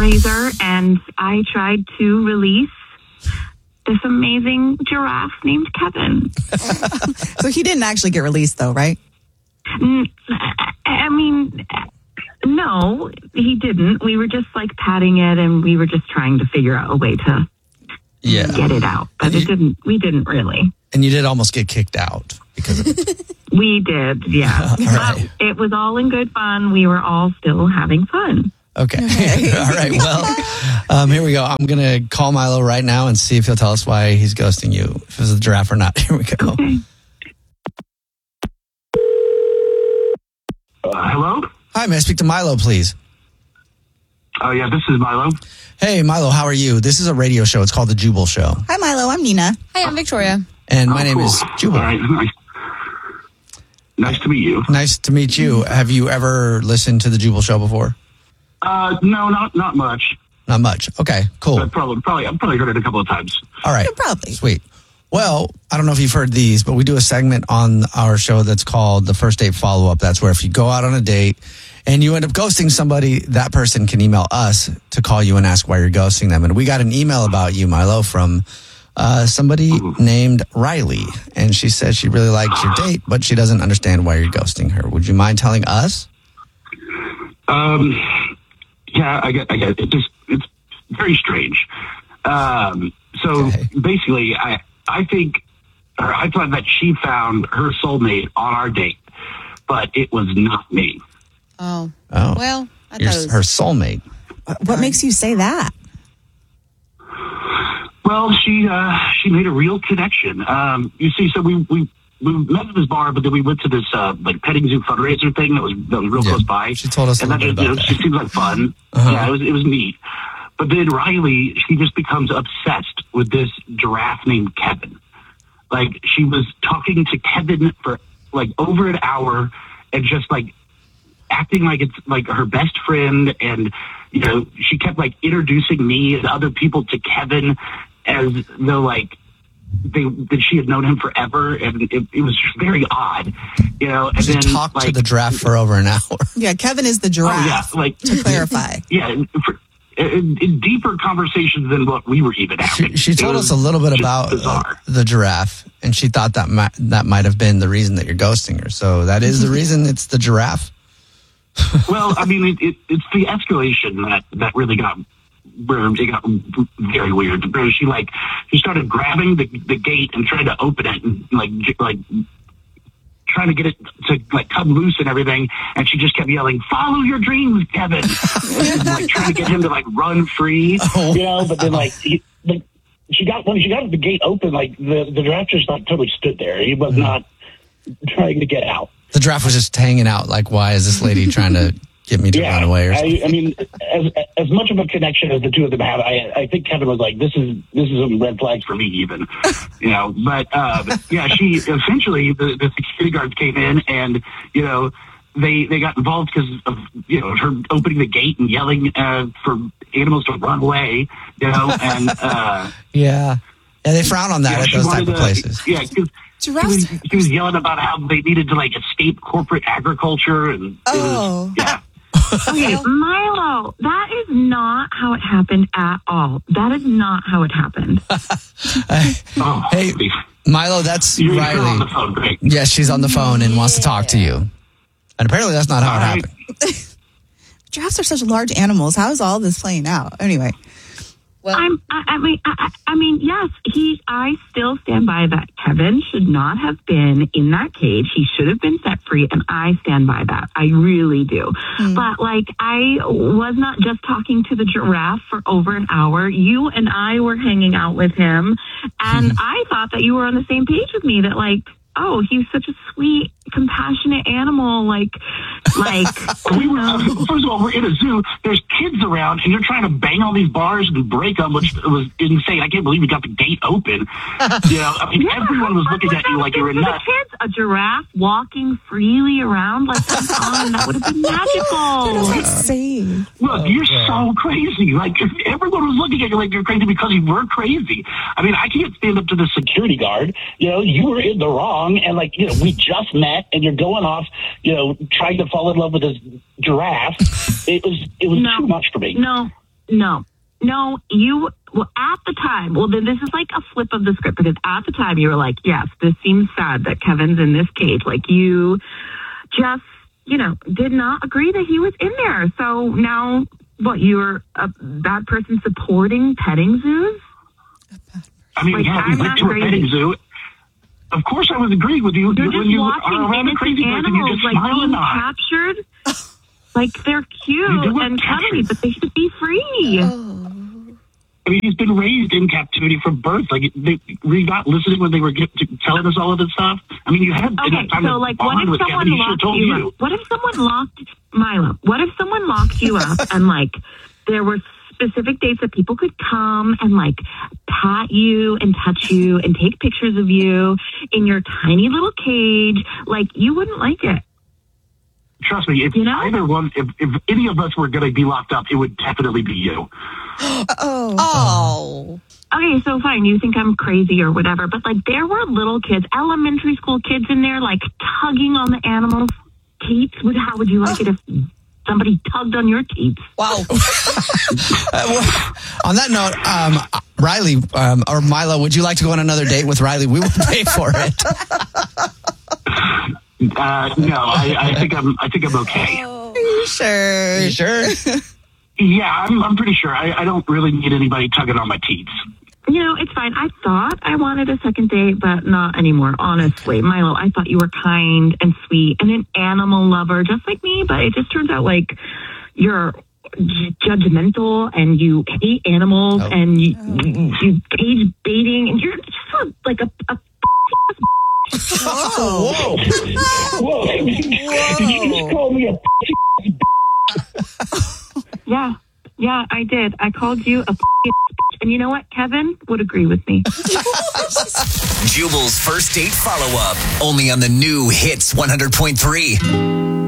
razor, and I tried to release this amazing giraffe named Kevin. So he didn't actually get released, though, right? I mean, no, he didn't. We were just like patting it, and we were just trying to figure out a way to get it out. But we didn't really. And you did almost get kicked out because of it. We did, yeah. Right. It was all in good fun. We were all still having fun. Okay. All right. Well, here we go. I'm going to call Milo right now and see if he'll tell us why he's ghosting you, if it's a giraffe or not. Here we go. Okay. Hello? Hi, may I speak to Milo, please? Oh, yeah, this is Milo. Hey, Milo, how are you? This is a radio show. It's called The Jubal Show. Hi, Milo. I'm Nina. Hi, I'm Victoria. And my name cool. is Jubal. All right, nice to meet you. Nice to meet you. Have you ever listened to The Jubal Show before? No, not much. Not much. Okay, cool. But I've probably heard it a couple of times. All right. Probably. Sweet. Well, I don't know if you've heard these, but we do a segment on our show that's called the First Date Follow-Up. That's where if you go out on a date and you end up ghosting somebody, that person can email us to call you and ask why you're ghosting them. And we got an email about you, Milo, from somebody named Riley. And she says she really liked your date, but she doesn't understand why you're ghosting her. Would you mind telling us? Yeah, I get it. It's very strange. Basically, I thought that she found her soulmate on our date, but it was not me. Oh. Well, I thought it was her soulmate. What makes you say that? Well, she made a real connection. You see, so we met at this bar, but then we went to this petting zoo fundraiser thing that was real close by. She told us a little bit about that. She seemed like fun. Yeah, it was neat. But then Riley, she just becomes obsessed with this giraffe named Kevin. Like, she was talking to Kevin for like over an hour and just like acting like it's like her best friend. And, you know, she kept like introducing me and other people to Kevin as though like that she had known him forever. And it was just very odd, you know. And she then talked to the giraffe for over an hour. Yeah, Kevin is the giraffe, to clarify. Yeah, in deeper conversations than what we were even having. She told us a little bit about the giraffe, and she thought that might have been the reason that you're ghosting her. So that is the reason it's the giraffe? Well, I mean, it's the escalation that really got where it got very weird. She started grabbing the gate and trying to open it and like trying to get it to like come loose and everything, and she just kept yelling, "Follow your dreams, Kevin!" and, like trying to get him to like run free, you know. But then when she got the gate open, like the giraffe just like totally stood there. He was not trying to get out. The giraffe was just hanging out. Like, why is this lady trying to get me to run away or something? I mean, as much of a connection as the two of them have, I think Kevin was like, this is some red flags for me even, you know. But yeah, she essentially the security guards came in and, you know, they got involved because of, you know, her opening the gate and yelling for animals to run away, you know, and yeah, they frown on that at those type of places. Yeah. She was yelling about how they needed to like escape corporate agriculture and Okay, Milo, that is not how it happened at all. That is not how it happened. Hey, Milo, that's You're Riley. on the phone, right? Yes, she's on the phone and wants to talk to you. And apparently that's not how it happened. Giraffes are such large animals. How is all this playing out? Anyway. Well, I mean, yes, I still stand by that. Kevin should not have been in that cage. He should have been set free, and I stand by that. I really do. But, like, I was not just talking to the giraffe for over an hour. You and I were hanging out with him, and I thought that you were on the same page with me, that, like, oh, he's such a sweet, compassionate animal. Like first of all, we're in a zoo. There's kids around, and you're trying to bang on these bars and break them, which was insane. I can't believe you got the gate open. You know, I mean, everyone was looking at you like you were nuts. The kids, a giraffe walking freely around like that would have been magical. That's insane. Look, you're so crazy. Like, everyone was looking at you like you're crazy because you were crazy. I mean, I can't stand up to the security guard. You know, you were in the wrong. And like, you know, we just met and you're going off, you know, trying to fall in love with this giraffe. It was too much for me. No, No, at the time, then this is like a flip of the script, because at the time you were like, yes, this seems sad that Kevin's in this cage. Like, you just, did not agree that he was in there. So now, you're a bad person supporting petting zoos? I mean, we went to a petting zoo. Of course I was agreeing with you. You're just when watching innocent animals, being captured. Like, they're cute and cuddly, but they should be free. I mean, he's been raised in captivity from birth. Like, were you not listening when they were telling us all of this stuff? I mean, you had enough time to bond with Kevin. He should have told you. What if someone locked you up and, there were specific dates that people could come and, pat you and touch you and take pictures of you in your tiny little cage? You wouldn't like it. Trust me, if if any of us were going to be locked up, it would definitely be you. Oh. Okay, so fine. You think I'm crazy or whatever, but there were little kids, elementary school kids in there, tugging on the animals' teats. How would you like it if somebody tugged on your teats? Wow. On that note, Riley or Milo, would you like to go on another date with Riley? We will pay for it. No, I think I'm okay. Are you sure? Are you sure? Yeah, I'm pretty sure. I don't really need anybody tugging on my teats. It's fine. I thought I wanted a second date, but not anymore, honestly. Milo, I thought you were kind and sweet and an animal lover, just like me, but it just turns out you're judgmental and you hate animals and you cage baiting and you're just a Whoa. Did you just call me a Yeah, I did. I called you a and you know what? Kevin would agree with me. Jubal's first date follow-up, only on the new Hits 100.3.